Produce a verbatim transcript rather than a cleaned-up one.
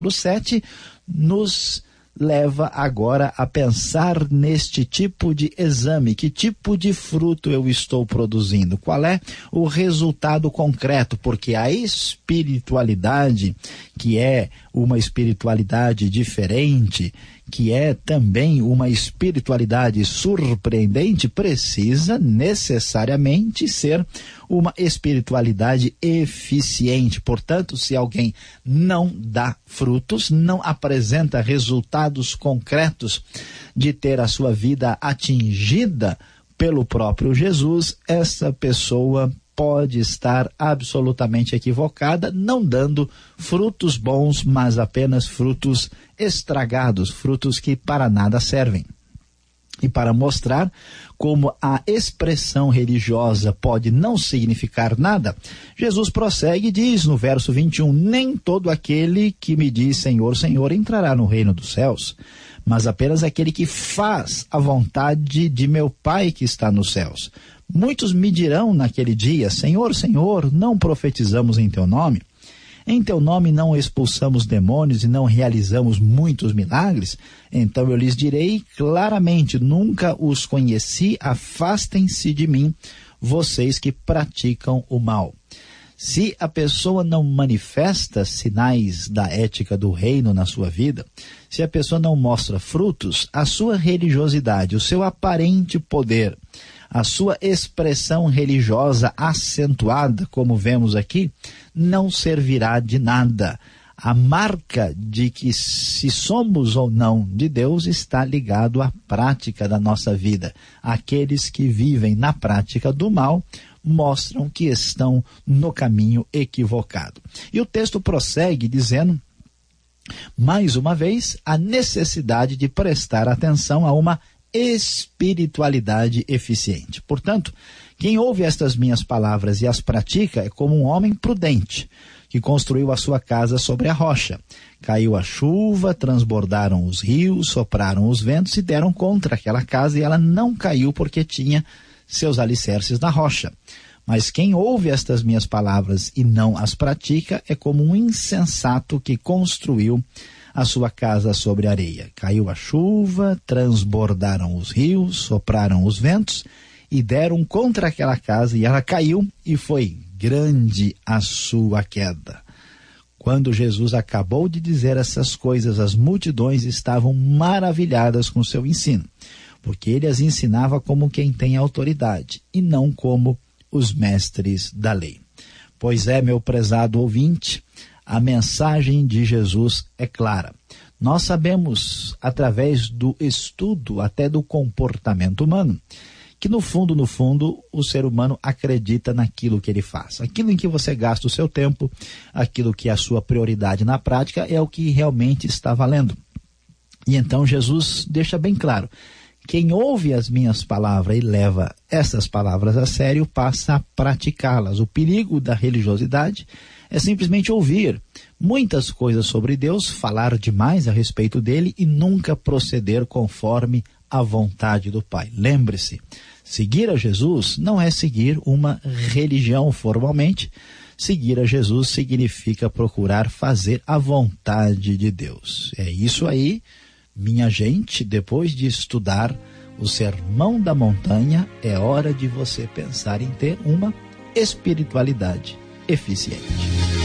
sete nos leva agora a pensar neste tipo de exame. Que tipo de fruto eu estou produzindo? Qual é o resultado concreto? Porque a espiritualidade, que é uma espiritualidade diferente, que é também uma espiritualidade surpreendente, precisa necessariamente ser uma espiritualidade eficiente. Portanto, se alguém não dá frutos, não apresenta resultados concretos de ter a sua vida atingida pelo próprio Jesus, essa pessoa pode estar absolutamente equivocada, não dando frutos bons, mas apenas frutos estragados, frutos que para nada servem. E para mostrar como a expressão religiosa pode não significar nada, Jesus prossegue e diz no verso vinte e um, nem todo aquele que me diz Senhor, Senhor entrará no reino dos céus, mas apenas aquele que faz a vontade de meu Pai que está nos céus. Muitos me dirão naquele dia, Senhor, Senhor, não profetizamos em teu nome? Em teu nome não expulsamos demônios e não realizamos muitos milagres? Então eu lhes direi claramente, nunca os conheci, afastem-se de mim, vocês que praticam o mal. Se a pessoa não manifesta sinais da ética do reino na sua vida, se a pessoa não mostra frutos, a sua religiosidade, o seu aparente poder, a sua expressão religiosa acentuada, como vemos aqui, não servirá de nada. A marca de que se somos ou não de Deus está ligado à prática da nossa vida. Aqueles que vivem na prática do mal mostram que estão no caminho equivocado. E o texto prossegue dizendo, mais uma vez, a necessidade de prestar atenção a uma espiritualidade eficiente. Portanto, quem ouve estas minhas palavras e as pratica é como um homem prudente, que construiu a sua casa sobre a rocha. Caiu a chuva, transbordaram os rios, sopraram os ventos e deram contra aquela casa, e ela não caiu porque tinha seus alicerces na rocha. Mas quem ouve estas minhas palavras e não as pratica é como um insensato que construiu a sua casa sobre areia. Caiu a chuva, transbordaram os rios, sopraram os ventos e deram contra aquela casa, e ela caiu, e foi grande a sua queda. Quando Jesus acabou de dizer essas coisas, as multidões estavam maravilhadas com seu ensino, porque ele as ensinava como quem tem autoridade, e não como os mestres da lei. Pois é, meu prezado ouvinte, a mensagem de Jesus é clara. Nós sabemos, através do estudo até do comportamento humano, que no fundo, no fundo, o ser humano acredita naquilo que ele faz. Aquilo em que você gasta o seu tempo, aquilo que é a sua prioridade na prática, é o que realmente está valendo. E então Jesus deixa bem claro, quem ouve as minhas palavras e leva essas palavras a sério, passa a praticá-las. O perigo da religiosidade é simplesmente ouvir muitas coisas sobre Deus, falar demais a respeito dele e nunca proceder conforme a vontade do Pai. Lembre-se, seguir a Jesus não é seguir uma religião formalmente. Seguir a Jesus significa procurar fazer a vontade de Deus. É isso aí, minha gente. Depois de estudar o Sermão da Montanha, é hora de você pensar em ter uma espiritualidade eficiente.